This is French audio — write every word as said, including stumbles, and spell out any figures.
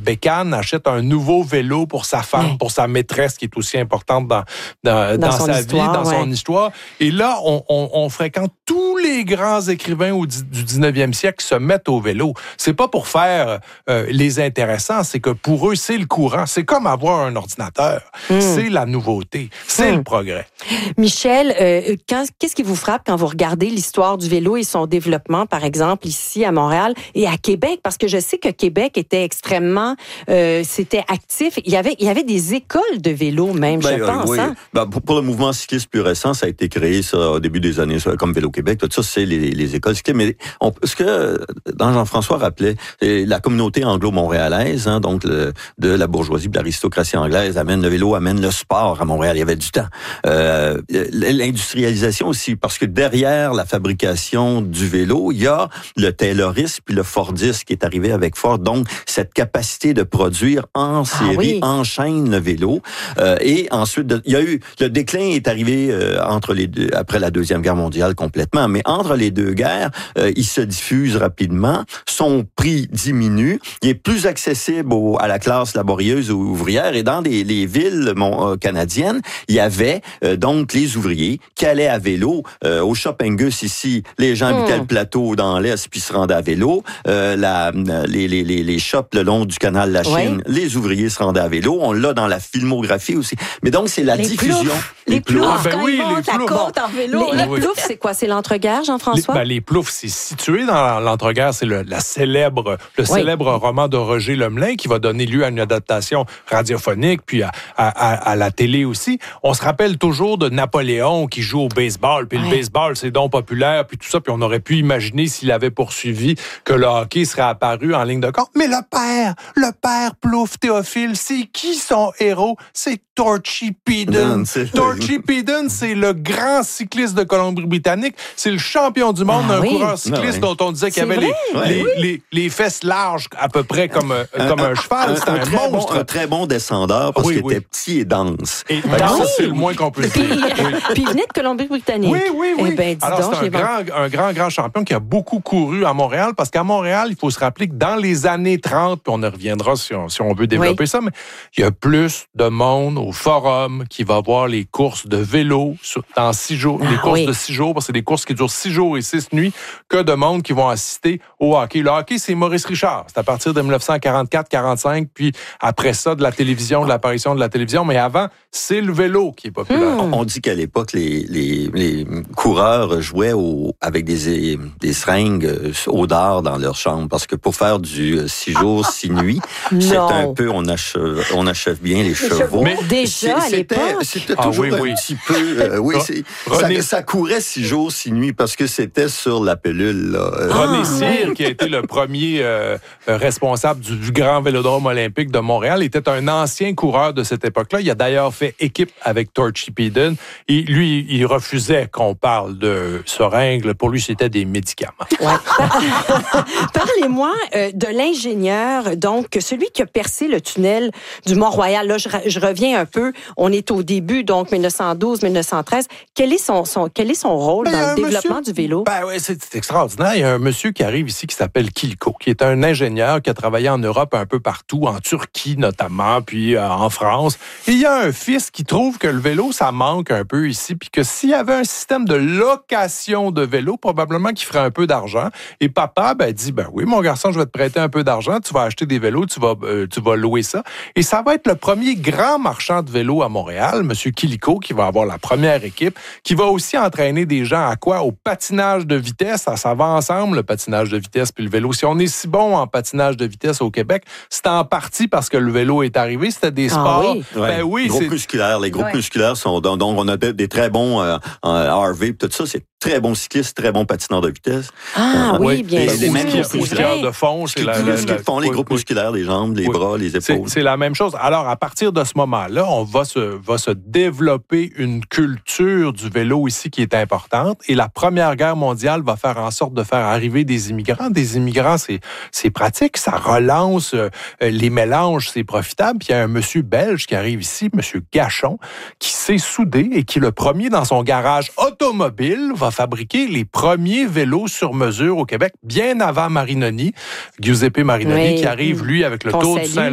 bécane achète un nouveau vélo pour sa femme, ouais. pour sa maîtresse, qui est aussi importante dans, dans, dans, dans sa histoire, vie, dans ouais. son histoire. Et là, on, on, on fréquente tous les grands écrivains au, du dix-neuvième siècle qui se mettent au vélo. C'est pas pour faire euh, les intéressants, c'est que pour eux, c'est le courant. C'est comme avoir un ordinateur. Mm. C'est la nouveauté. C'est mm. le progrès. Michel, euh, quand, qu'est-ce qui vous frappe quand vous regardez l'histoire du vélo et son développement, par exemple, ici à Montréal et à Québec? Parce que je sais que Québec était extrêmement... Euh, c'était actif. Il y avait, il y avait des écoles de vélo même, ben, je euh, pense. Oui. Hein? Ben, pour, pour le mouvement cycliste plus récent, ça a été créé ça, au début des années, ça, comme Vélo-Québec. Tout ça, c'est les, les écoles cyclistes. Mais on, ce que dans Jean-François rappelait, la communauté anglo-montréalaise, hein, donc le, de la bourgeoisie, de l'aristocratie anglaise, amène le vélo, amène le sport à Montréal. Il y avait du temps. Euh, l'industrialisation aussi, parce que derrière la fabrication du vélo, il y a le taylorisme puis le fordisme qui est arrivé avec Ford. Donc, cette capacité de produire en série, ah oui. en chaîne le vélo. Euh, et ensuite, il y a eu, le déclin est arrivé euh, entre les deux, après la Deuxième Guerre mondiale complètement, mais entre les deux guerres, euh, il se diffuse rapidement, son prix diminue, il est plus accessible au, à la classe laborieuse ou ouvrière, et dans les, les villes mon, euh, canadiennes, il y avait euh, donc les ouvriers qui allaient à vélo. Euh, au Shop Angus ici, les gens habitaient mmh. le plateau dans l'Est puis se rendaient à vélo. Euh, la, les, les, les, les shops le long du canal de la Chine, oui. les ouvriers se rendaient à vélo. On l'a dans la filmographie aussi. Mais donc, c'est la les diffusion. Ploufs. Les ploufs, ah, ben quand oui, ils montent la côte en vélo. Les, les oui. ploufs, c'est quoi? C'est l'entre-guerres, Jean-François? Les, ben, les ploufs, c'est situé dans l'entre-guerres. C'est le, la célèbre, le oui. célèbre roman de Roger Lemelin qui va donner lieu à une adaptation radiophonique, puis à, à, à, à la télé aussi. On se rappelle toujours de Napoléon qui joue au baseball, puis ouais. le baseball, c'est donc populaire, puis tout ça, puis on aurait pu imaginer s'il avait poursuivi que le hockey serait apparu en ligne de compte. Mais le père, le père Plouffe Théophile, c'est qui son héros? C'est Torchy Peden. Torchy Peden, c'est le grand cycliste de Colombie-Britannique. C'est le champion du monde, ah, un oui. coureur cycliste ah, oui. dont on disait qu'il avait les, ouais, les, oui. les, les fesses larges à peu près comme, un, comme un cheval. C'est un, un, un très monstre. Bon, un très bon descendeur parce oui, qu'il oui. était petit et dense. Et dense, oui. c'est le moins qu'on peut dire. Puis, oui. puis il venait de Colombie-Britannique. Oui, oui, oui. Eh ben, dis Alors, donc, c'est un grand, un grand, grand champion qui a beaucoup couru à Montréal parce qu'à Montréal, il faut se rappeler que dans les années trente, puis on y reviendra si on, si on veut développer oui. ça, mais il y a plus de monde au forum qui va voir les courses de vélo dans six jours, ah, les courses oui. de six jours, parce que c'est des courses qui durent six jours et six nuits, que de monde qui vont assister au hockey. Le hockey, c'est Maurice Richard. C'est à partir de dix-neuf cent quarante-quatre quarante-cinq, puis après ça, de la télévision, de l'apparition de la télévision. Mais avant, c'est le vélo qui est populaire. Mmh. On dit qu'à l'époque, les, les, les coureurs jouaient au, avec des, des seringues au dard dans leur chambre, parce que pour faire du six jours, six nuits, c'est un peu, on achève, on achève bien les, les chevaux. Mais déjà, à l'époque. C'était toujours ah, oui, oui. un petit peu... Euh, oui, c'est, ça, ça courait six jours, six nuits, parce que c'était sur la pilule. Là. René ah, Cyr, qui a été le premier euh, responsable du, du grand vélodrome olympique de Montréal, était un ancien coureur de cette époque-là. Il a d'ailleurs fait équipe avec Torchy Peden. Et lui, il refusait qu'on parle de seringues. Pour lui, c'était des médicaments. Ouais. Parlez-moi euh, de l'ingénieur, donc celui qui a percé le tunnel du Mont-Royal. Là, je, je reviens un peu. On est au début, donc mille neuf cent douze mille neuf cent treize. Quel est son, son, quel est son rôle ben, dans le développement monsieur, du vélo? Ben oui, c'est, c'est extraordinaire. Il y a un monsieur qui arrive ici qui s'appelle Kilko, qui est un ingénieur qui a travaillé en Europe un peu partout, en Turquie notamment, puis euh, en France. Et il y a un fils qui trouve que le vélo, ça manque un peu ici, puis que s'il y avait un système de location de vélo, probablement qu'il ferait un peu d'argent. Et papa ben, dit, ben oui, mon garçon, je vais te prêter un peu d'argent, tu vas acheter des vélos, tu vas, euh, tu vas louer ça. Et ça va être le premier grand marchand de vélos à Montréal, M. Kilko, qui va avoir la première équipe, qui va aussi entraîner des gens à quoi? Au patinage de vitesse. Ça, ça va ensemble, le patinage de vitesse puis le vélo. Si on est si bon en patinage de vitesse au Québec, c'est en partie parce que le vélo est arrivé. C'était des sports... Ah oui. Ben ouais. oui, groupes c'est... musculaires. Les groupes ouais. musculaires sont... Donc, on a des très bons euh, en R V, tout ça, c'est très bons cyclistes, très bons patineurs de vitesse. Ah euh, oui, ouais. bien sûr. Les mêmes groupes musculaires de fond. C'est la, la, la, font les groupes oui, musculaires, les jambes, les oui. bras, les épaules. C'est, c'est la même chose. Alors, à partir de ce moment-là, on va se, va se développer une culture du vélo ici qui est importante. Et la Première Guerre mondiale va faire en sorte de faire arriver des immigrants. Des immigrants, c'est, c'est pratique. Ça relance euh, les mélanges, c'est profitable. Puis il y a un monsieur belge qui arrive ici, monsieur Gachon, qui s'est soudé et qui, le premier dans son garage automobile, va fabriquer les premiers vélos sur mesure au Québec, bien avant Marinoni, Giuseppe Marinoni, oui. qui arrive, lui, avec le Tour du Saint-Laurent.